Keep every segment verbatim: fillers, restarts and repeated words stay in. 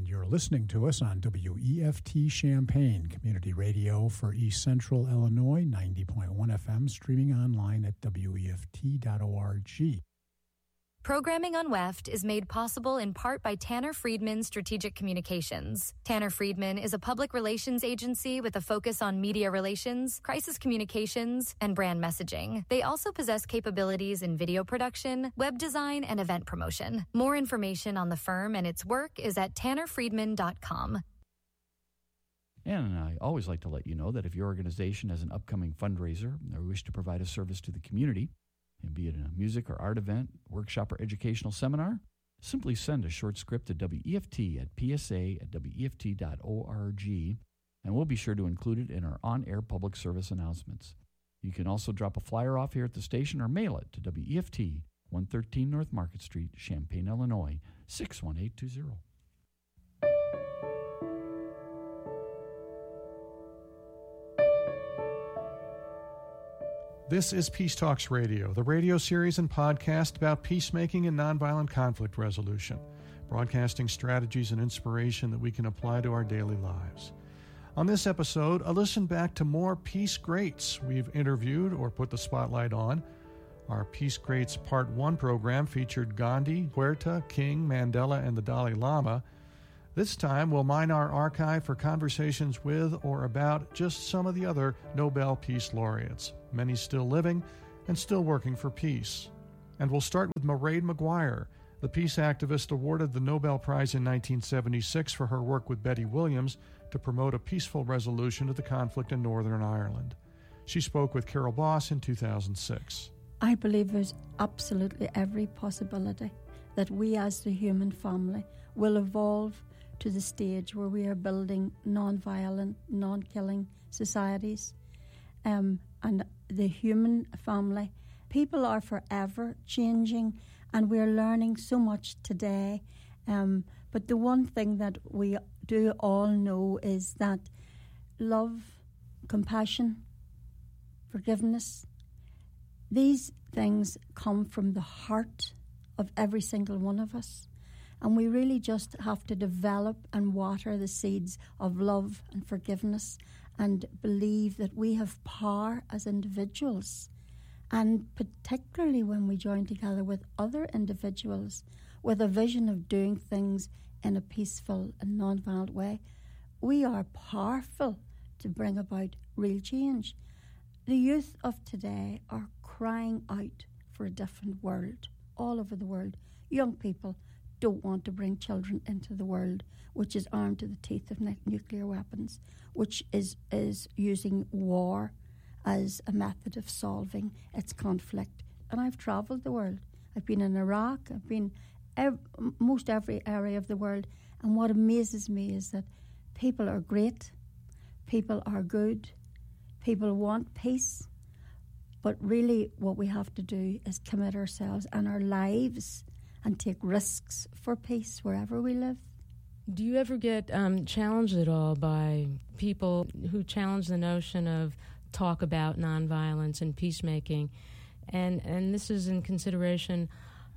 you're listening to us on W E F T Champaign, community radio for East Central Illinois, ninety point one F M, streaming online at W E F T dot org. Programming on W E F T is made possible in part by Tanner Friedman Strategic Communications. Tanner Friedman is a public relations agency with a focus on media relations, crisis communications, and brand messaging. They also possess capabilities in video production, web design, and event promotion. More information on the firm and its work is at tanner friedman dot com. And I always like to let you know that if your organization has an upcoming fundraiser or wish to provide a service to the community, and be it a music or art event, workshop, or educational seminar, simply send a short script to W E F T at P S A at W E F T dot org, and we'll be sure to include it in our on-air public service announcements. You can also drop a flyer off here at the station or mail it to W E F T, one thirteen North Market Street, Champaign, Illinois, six one eight two zero. This is Peace Talks Radio, the radio series and podcast about peacemaking and nonviolent conflict resolution, broadcasting strategies and inspiration that we can apply to our daily lives. On this episode, a listen back to more Peace Greats we've interviewed or put the spotlight on. Our Peace Greats Part one program featured Gandhi, Huerta, King, Mandela, and the Dalai Lama. This time, we'll mine our archive for conversations with or about just some of the other Nobel Peace Laureates, many still living and still working for peace. And we'll start with Mairead Maguire, the peace activist awarded the Nobel Prize in nineteen seventy-six for her work with Betty Williams to promote a peaceful resolution to the conflict in Northern Ireland. She spoke with Carol Boss in two thousand six. I believe there's absolutely every possibility that we as the human family will evolve to the stage where we are building non-violent, non-killing societies. Um, and the human family, people are forever changing, and we're learning so much today. Um, but the one thing that we do all know is that love, compassion, forgiveness, these things come from the heart of every single one of us. And we really just have to develop and water the seeds of love and forgiveness and believe that we have power as individuals. And particularly when we join together with other individuals with a vision of doing things in a peaceful and non-violent way, we are powerful to bring about real change. The youth of today are crying out for a different world all over the world. Young people don't want to bring children into the world which is armed to the teeth of ne- nuclear weapons, which is, is using war as a method of solving its conflict. And I've travelled the world. I've been in Iraq, I've been ev- most every area of the world, and what amazes me is that people are great, people are good, people want peace, but really what we have to do is commit ourselves and our lives and take risks for peace wherever we live. Do you ever get um, challenged at all by people who challenge the notion of talk about nonviolence and peacemaking? And, and this is in consideration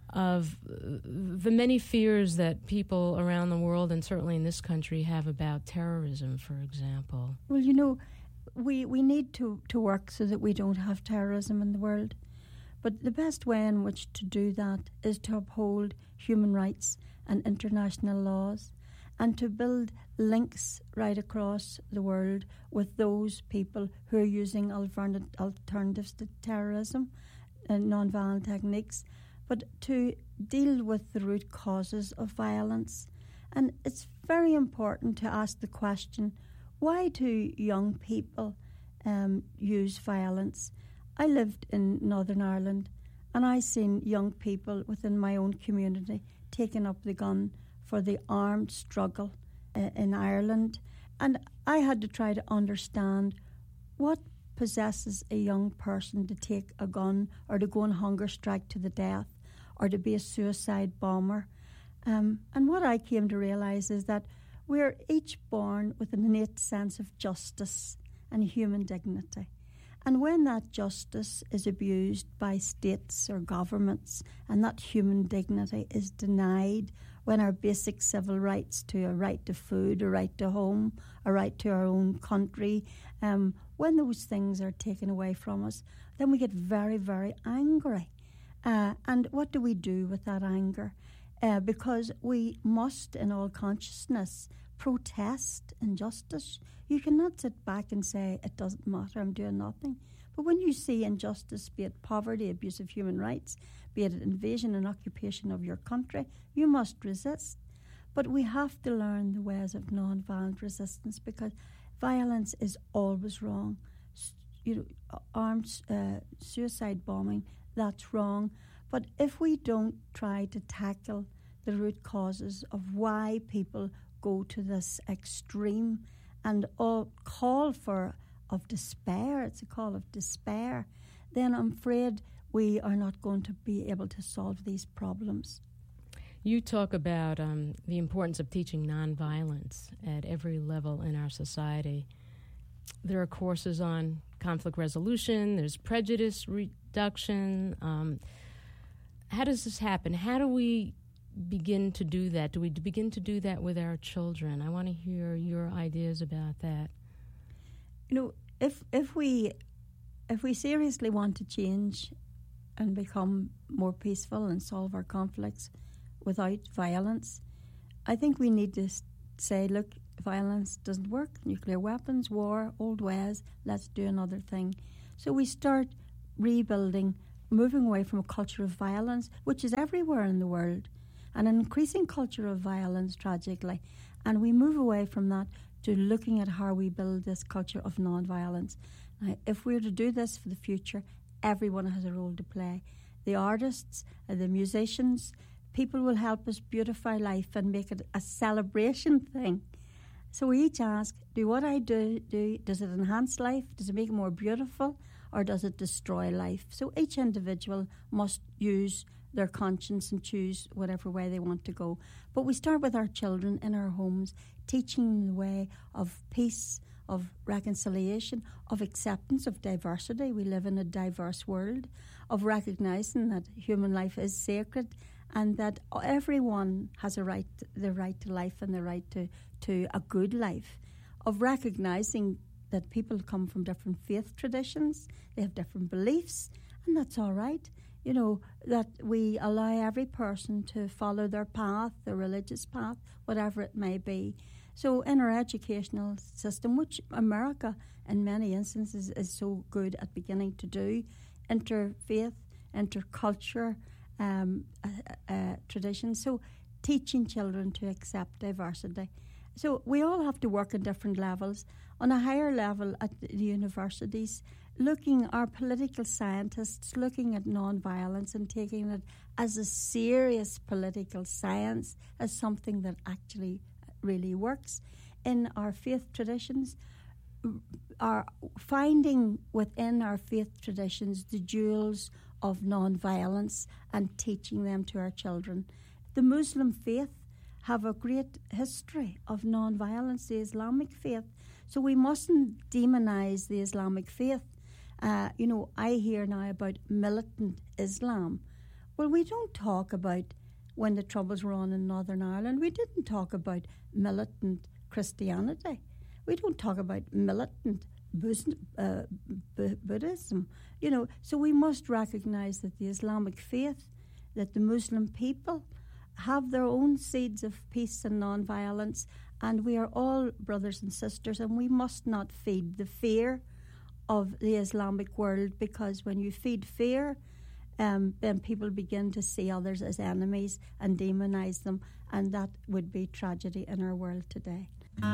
of the many fears that people around the world and certainly in this country have about terrorism, for example. Well, you know, we, we need to, to work so that we don't have terrorism in the world. But the best way in which to do that is to uphold human rights and international laws and to build links right across the world with those people who are using alternatives to terrorism and non-violent techniques, but to deal with the root causes of violence. And it's very important to ask the question, why do young people um, use violence? I lived in Northern Ireland and I seen young people within my own community taking up the gun for the armed struggle uh, in Ireland. And I had to try to understand what possesses a young person to take a gun or to go on hunger strike to the death or to be a suicide bomber. Um, and what I came to realise is that we're each born with an innate sense of justice and human dignity. And when that justice is abused by states or governments and that human dignity is denied when our basic civil rights to a right to food, a right to home, a right to our own country, um, when those things are taken away from us, then we get very, very angry. Uh, and what do we do with that anger? Uh, because we must, in all consciousness, protest injustice. You cannot sit back and say, it doesn't matter, I'm doing nothing. But when you see injustice, be it poverty, abuse of human rights, be it invasion and occupation of your country, you must resist. But we have to learn the ways of non-violent resistance, because violence is always wrong. S- you know, armed uh, suicide bombing, that's wrong. But if we don't try to tackle the root causes of why people go to this extreme and all call for of despair, it's a call of despair, then I'm afraid we are not going to be able to solve these problems. You talk about um, the importance of teaching nonviolence at every level in our society. There are courses on conflict resolution, there's prejudice reduction. Um, how does this happen? How do we begin to do that? Do we begin to do that with our children? I want to hear your ideas about that. You know, if if we if we seriously want to change and become more peaceful and solve our conflicts without violence, I think we need to say, look, violence doesn't work. Nuclear weapons, war, old ways, let's do another thing. So we start rebuilding, moving away from a culture of violence, which is everywhere in the world, an increasing culture of violence, tragically. And we move away from that to looking at how we build this culture of non-violence. Now, if we're to do this for the future, everyone has a role to play. The artists, uh, the musicians, people will help us beautify life and make it a celebration thing. So we each ask, do what I do, do, does it enhance life? Does it make it more beautiful? Or does it destroy life? So each individual must use their conscience and choose whatever way they want to go. But we start with our children in our homes, teaching them the way of peace, of reconciliation, of acceptance of diversity. We live in a diverse world, of recognizing that human life is sacred and that everyone has a right, the right to life and the right to, to a good life, of recognizing that people come from different faith traditions, they have different beliefs, and that's all right. You know, that we allow every person to follow their path, their religious path, whatever it may be. So in our educational system, which America in many instances is so good at beginning to do, interfaith, interculture, um, uh, uh, traditions, so teaching children to accept diversity. So we all have to work at different levels. On a higher level at the universities, looking, our political scientists looking at non-violence and taking it as a serious political science, as something that actually really works. In our faith traditions, are finding within our faith traditions the jewels of non-violence and teaching them to our children. The Muslim faith have a great history of non-violence, the Islamic faith, so we mustn't demonize the Islamic faith. Uh, you know, I hear now about militant Islam. Well, we don't talk about when the Troubles were on in Northern Ireland. We didn't talk about militant Christianity. We don't talk about militant uh, Buddhism. You know, so we must recognize that the Islamic faith, that the Muslim people have their own seeds of peace and non-violence, and we are all brothers and sisters, and we must not feed the fear of the Islamic world, because when you feed fear, um, then people begin to see others as enemies and demonize them, and that would be tragedy in our world today.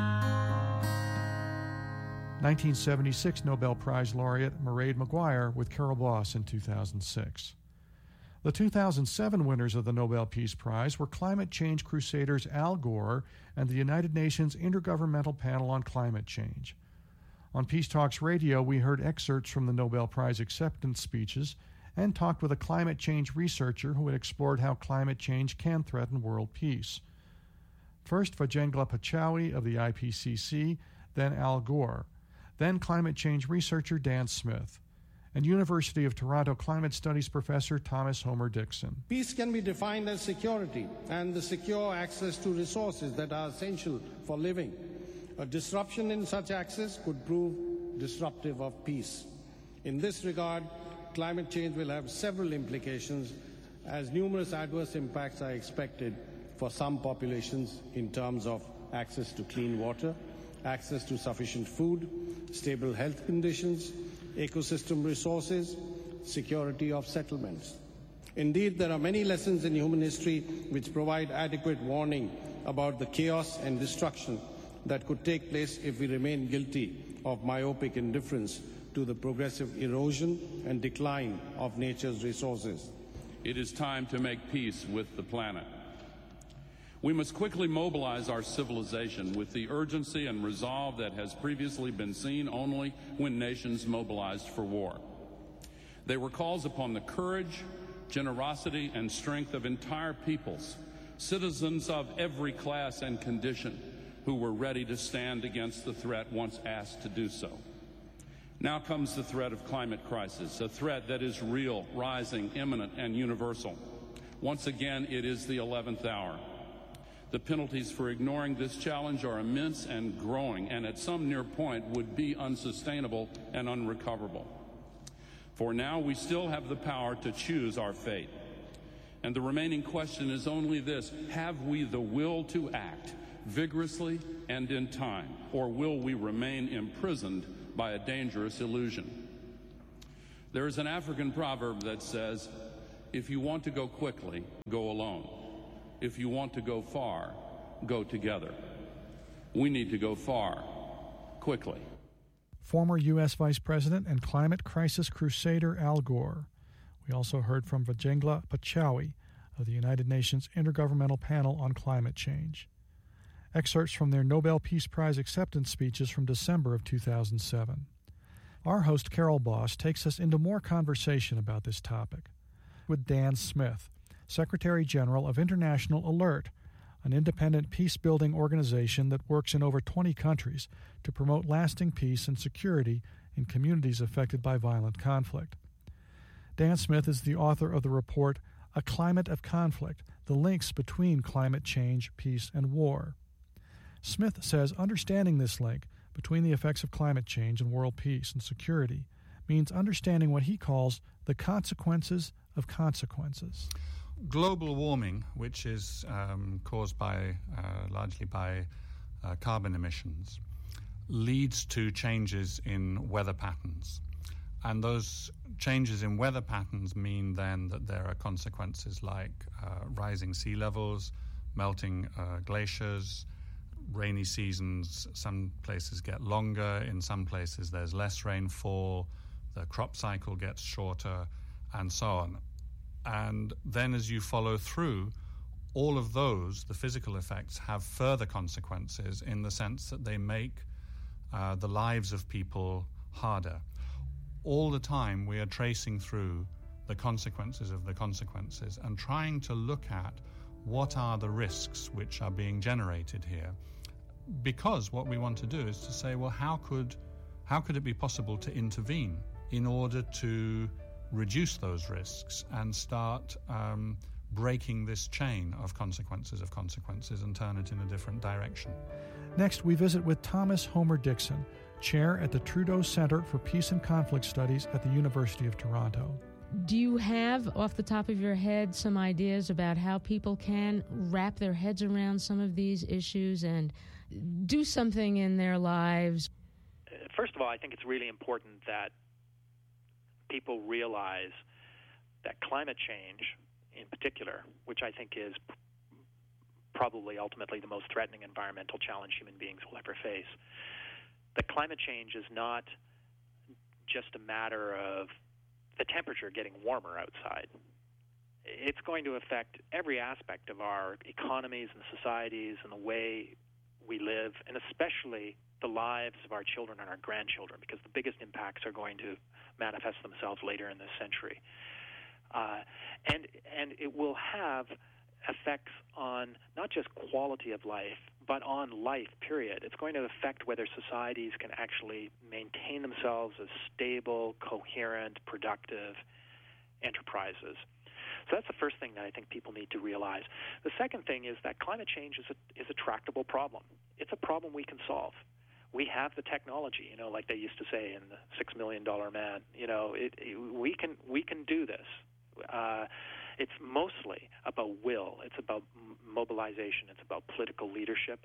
nineteen seventy-six Nobel Prize laureate Mairead Maguire with Carol Boss in two thousand six. The two thousand seven winners of the Nobel Peace Prize were climate change crusaders Al Gore and the United Nations Intergovernmental Panel on Climate Change. On Peace Talks Radio, we heard excerpts from the Nobel Prize acceptance speeches and talked with a climate change researcher who had explored how climate change can threaten world peace. First, Vajengla Pachauri of the I P C C, then Al Gore, then climate change researcher Dan Smith. and University of Toronto Climate Studies professor Thomas Homer Dixon. Peace can be defined as security and the secure access to resources that are essential for living. A disruption in such access could prove disruptive of peace. In this regard, climate change will have several implications, as numerous adverse impacts are expected for some populations in terms of access to clean water, access to sufficient food, stable health conditions, ecosystem resources, security of settlements. Indeed, there are many lessons in human history which provide adequate warning about the chaos and destruction that could take place if we remain guilty of myopic indifference to the progressive erosion and decline of nature's resources. It is time to make peace with the planet. We must quickly mobilize our civilization with the urgency and resolve that has previously been seen only when nations mobilized for war. They were calls upon the courage, generosity, and strength of entire peoples, citizens of every class and condition, who were ready to stand against the threat once asked to do so. Now comes the threat of climate crisis, a threat that is real, rising, imminent, and universal. Once again, it is the eleventh hour. The penalties for ignoring this challenge are immense and growing, and at some near point would be unsustainable and unrecoverable. For now, we still have the power to choose our fate. And the remaining question is only this: have we the will to act vigorously and in time, or will we remain imprisoned by a dangerous illusion? There is an African proverb that says, if you want to go quickly, go alone. If you want to go far, go together. We need to go far, quickly. Former U S Vice President and climate crisis crusader Al Gore. We also heard from Vijayengla Pachauri of the United Nations Intergovernmental Panel on Climate Change. Excerpts from their Nobel Peace Prize acceptance speeches from December of two thousand seven. Our host, Carol Boss, takes us into more conversation about this topic with Dan Smith, Secretary General of International Alert, an independent peace-building organization that works in over twenty countries to promote lasting peace and security in communities affected by violent conflict. Dan Smith is the author of the report, A Climate of Conflict, The Links Between Climate Change, Peace, and War. Smith says understanding this link between the effects of climate change and world peace and security means understanding what he calls the consequences of consequences. Global warming, which is um, caused by uh, largely by uh, carbon emissions, leads to changes in weather patterns. And those changes in weather patterns mean then that there are consequences like uh, rising sea levels, melting uh, glaciers, rainy seasons. Some places get longer, in some places there's less rainfall, the crop cycle gets shorter, and so on. And then as you follow through, all of those, the physical effects, have further consequences in the sense that they make uh, the lives of people harder. All the time we are tracing through the consequences of the consequences and trying to look at what are the risks which are being generated here. Because what we want to do is to say, well, how could, how could it be possible to intervene in order to reduce those risks and start um, breaking this chain of consequences of consequences and turn it in a different direction. Next, we visit with Thomas Homer Dixon, chair at the Trudeau Center for Peace and Conflict Studies at the University of Toronto. Do you have, off the top of your head, some ideas about how people can wrap their heads around some of these issues and do something in their lives? First of all, I think it's really important that people realize that climate change in particular, which I think is p- probably ultimately the most threatening environmental challenge human beings will ever face, that climate change is not just a matter of the temperature getting warmer outside. It's going to affect every aspect of our economies and societies and the way we live, and especially the lives of our children and our grandchildren, because the biggest impacts are going to manifest themselves later in this century. Uh, and and it will have effects on not just quality of life, but on life, period. It's going to affect whether societies can actually maintain themselves as stable, coherent, productive enterprises. So that's the first thing that I think people need to realize. The second thing is that climate change is a, is a tractable problem. It's a problem we can solve. We have the technology, you know, like they used to say in the Six Million Dollar Man. You know, it, it, we can we can do this. Uh, it's mostly about will. It's about m- mobilization. It's about political leadership,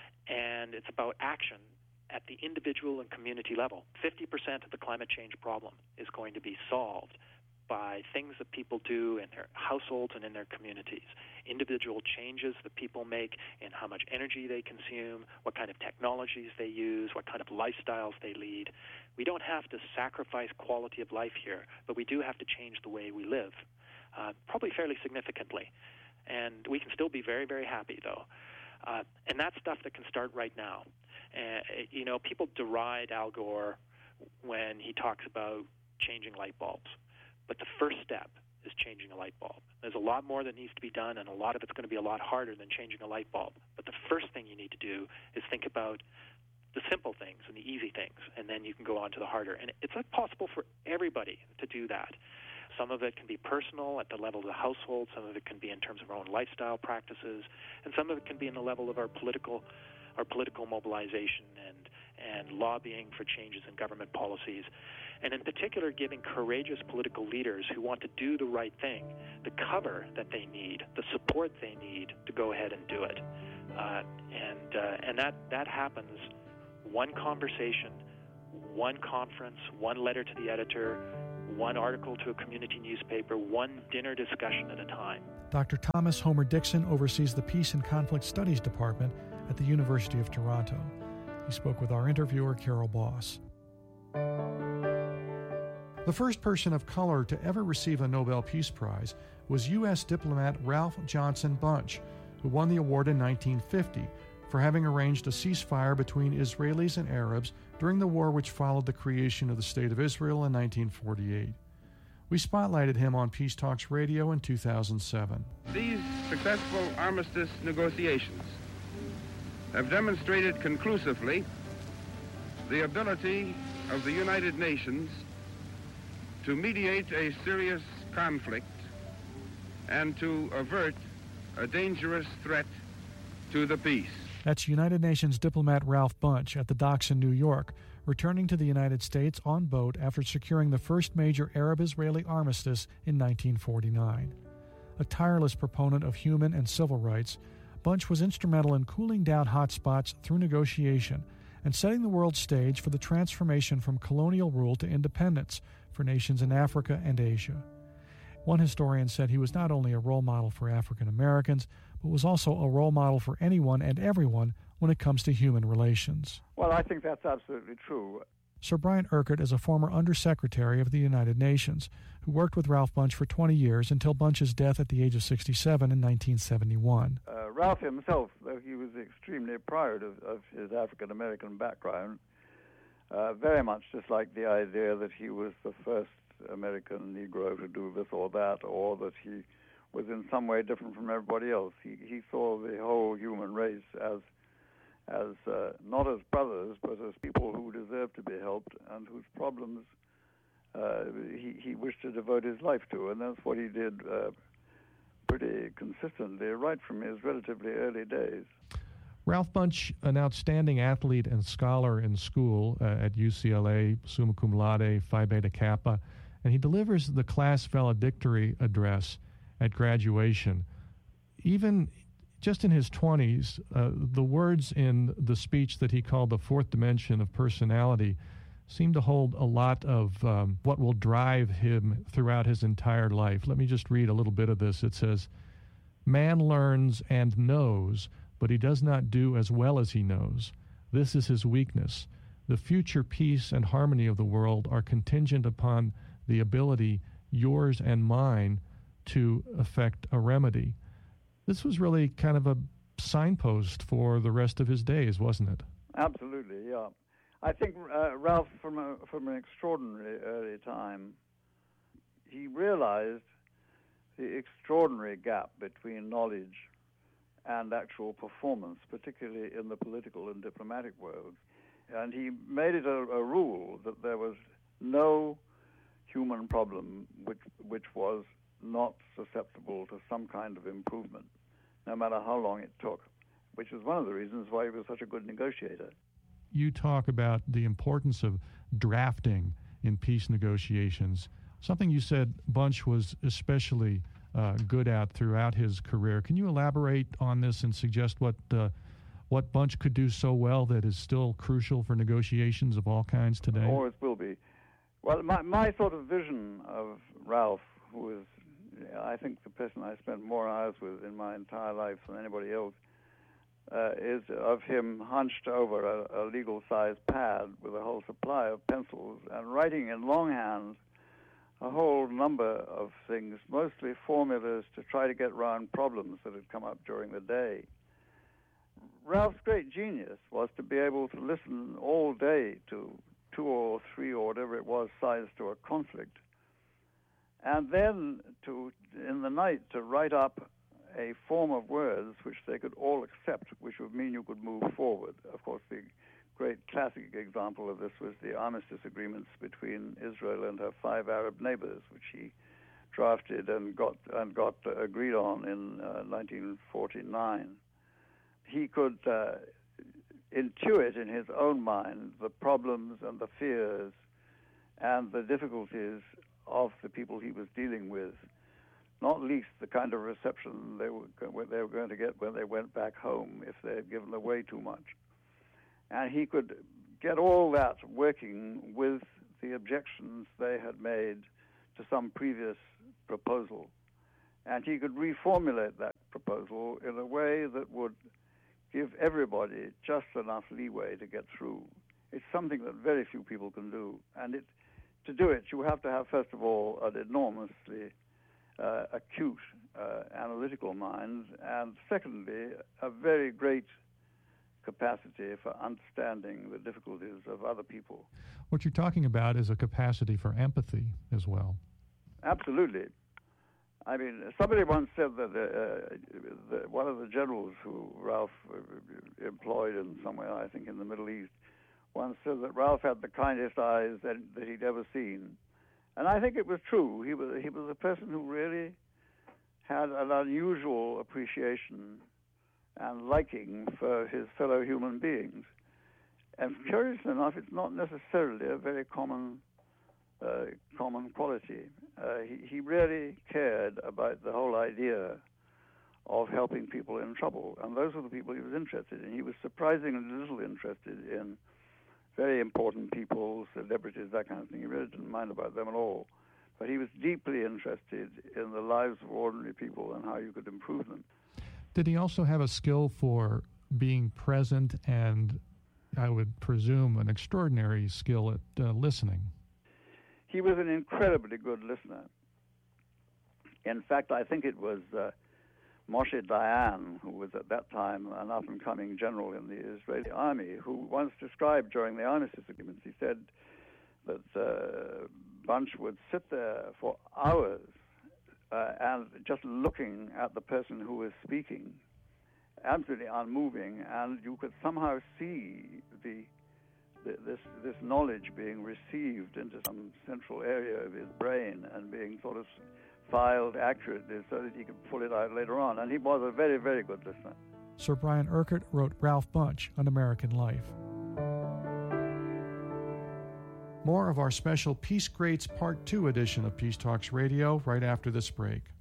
and it's about action at the individual and community level. Fifty percent of the climate change problem is going to be solved by things that people do in their households and in their communities. Individual changes that people make in how much energy they consume, what kind of technologies they use, what kind of lifestyles they lead. We don't have to sacrifice quality of life here, but we do have to change the way we live, uh, probably fairly significantly. And we can still be very, very happy, though. Uh, and that's stuff that can start right now. Uh, you know, people deride Al Gore when he talks about changing light bulbs. But the first step is changing a light bulb. There's a lot more that needs to be done, and a lot of it's going to be a lot harder than changing a light bulb. But the first thing you need to do is think about the simple things and the easy things, and then you can go on to the harder. And it's not possible for everybody to do that. Some of it can be personal at the level of the household. Some of it can be in terms of our own lifestyle practices, and some of it can be in the level of our political, our political mobilization and and lobbying for changes in government policies. And in particular, giving courageous political leaders who want to do the right thing the cover that they need, the support they need to go ahead and do it. Uh, and uh, and that, that happens one conversation, one conference, one letter to the editor, one article to a community newspaper, one dinner discussion at a time. Doctor Thomas Homer Dixon oversees the Peace and Conflict Studies Department at the University of Toronto. He spoke with our interviewer, Carol Boss. The first person of color to ever receive a Nobel Peace Prize was U S diplomat Ralph Johnson Bunche, who won the award in nineteen fifty for having arranged a ceasefire between Israelis and Arabs during the war which followed the creation of the State of Israel in nineteen forty-eight. We spotlighted him on Peace Talks Radio in two thousand seven. These successful armistice negotiations have demonstrated conclusively the ability of the United Nations to mediate a serious conflict and to avert a dangerous threat to the peace. That's United Nations diplomat Ralph Bunche at the docks in New York, returning to the United States on boat after securing the first major Arab-Israeli armistice in nineteen forty-nine. A tireless proponent of human and civil rights, Bunche was instrumental in cooling down hotspots through negotiation and setting the world stage for the transformation from colonial rule to independence for nations in Africa and Asia. One historian said he was not only a role model for African Americans, but was also a role model for anyone and everyone when it comes to human relations. Well, I think that's absolutely true. Sir Brian Urquhart is a former Undersecretary of the United Nations who worked with Ralph Bunche for twenty years until Bunche's death at the age of sixty-seven in nineteen seventy-one. Uh, Ralph himself, though he was extremely proud of, of his African-American background, uh, very much disliked the idea that he was the first American Negro to do this or that, or that he was in some way different from everybody else. He, he saw the whole human race as as uh, not as brothers, but as people who deserve to be helped and whose problems uh, he, he wished to devote his life to. And that's what he did uh, pretty consistently right from his relatively early days. Ralph Bunche, an outstanding athlete and scholar in school uh, at U C L A, summa cum laude, Phi Beta Kappa, and he delivers the class valedictory address at graduation. Even just in his twenties, uh, the words in the speech that he called the fourth dimension of personality seem to hold a lot of um, what will drive him throughout his entire life. Let me just read a little bit of this. It says, "Man learns and knows, but he does not do as well as he knows. This is his weakness. The future peace and harmony of the world are contingent upon the ability, yours and mine, to effect a remedy." This was really kind of a signpost for the rest of his days, wasn't it? Absolutely, yeah. I think uh, Ralph, from a, from an extraordinary early time, he realized the extraordinary gap between knowledge and actual performance, particularly in the political and diplomatic world. And he made it a, a rule that there was no human problem which, which was not susceptible to some kind of improvement, no matter how long it took, which is one of the reasons why he was such a good negotiator. You talk about the importance of drafting in peace negotiations, something you said Bunch was especially uh, good at throughout his career. Can you elaborate on this and suggest what uh, what Bunch could do so well that is still crucial for negotiations of all kinds today? Always will be. Well, my, my sort of vision of Ralph, who is, I think, the person I spent more hours with in my entire life than anybody else, uh, is of him hunched over a, a legal-sized pad with a whole supply of pencils and writing in longhand a whole number of things, mostly formulas to try to get around problems that had come up during the day. Ralph's great genius was to be able to listen all day to two or three or whatever it was sides to a conflict, and then to, in the night, to write up a form of words which they could all accept, which would mean you could move forward. Of course, the great classic example of this was the armistice agreements between Israel and her five Arab neighbors, which he drafted and got and got uh, agreed on in uh, nineteen forty-nine. He could uh, intuit in his own mind the problems and the fears and the difficulties of the people he was dealing with, not least the kind of reception they were, they were going to get when they went back home if they had given away too much. And he could get all that working with the objections they had made to some previous proposal. And he could reformulate that proposal in a way that would give everybody just enough leeway to get through. It's something that very few people can do. And it, to do it, you have to have, first of all, an enormously uh, acute uh, analytical mind, and secondly, a very great capacity for understanding the difficulties of other people. What you're talking about is a capacity for empathy as well. Absolutely. I mean, somebody once said that uh, the, one of the generals who Ralph employed in somewhere, I think in the Middle East, once said that Ralph had the kindest eyes that, that he'd ever seen. And I think it was true. He was, he was a person who really had an unusual appreciation and liking for his fellow human beings. And curiously enough, it's not necessarily a very common uh, common quality. Uh, he, he really cared about the whole idea of helping people in trouble, and those were the people he was interested in. He was surprisingly little interested in very important people, celebrities, that kind of thing. He really didn't mind about them at all. But he was deeply interested in the lives of ordinary people and how you could improve them. Did he also have a skill for being present and, I would presume, an extraordinary skill at uh, listening? He was an incredibly good listener. In fact, I think it was uh, Moshe Dayan, who was at that time an up-and-coming general in the Israeli army, who once described during the armistice agreements, he said that uh, Bunch would sit there for hours uh, and just looking at the person who was speaking, absolutely unmoving, and you could somehow see the this this knowledge being received into some central area of his brain and being sort of filed accurately so that he could pull it out later on. And he was a very, very good listener. Sir Brian Urquhart wrote Ralph Bunch, An American Life. More of our special Peace Greats Part two edition of Peace Talks Radio right after this break.